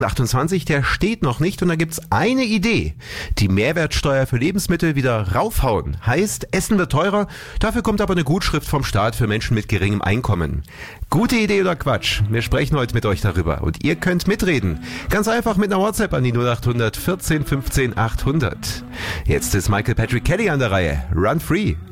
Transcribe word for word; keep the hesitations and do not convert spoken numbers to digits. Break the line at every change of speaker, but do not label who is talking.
achtundzwanzig, der steht noch nicht und da gibt's eine Idee. Die Mehrwertsteuer für Lebensmittel wieder raufhauen. Heißt, Essen wird teurer, dafür kommt aber eine Gutschrift vom Staat für Menschen mit geringem Einkommen. Gute Idee oder Quatsch? Wir sprechen heute mit euch darüber und ihr könnt mitreden. Ganz einfach mit einer WhatsApp an die null achthundert vierzehn fünfzehn achthundert. Jetzt ist Michael Patrick Kelly an der Reihe. Run Free.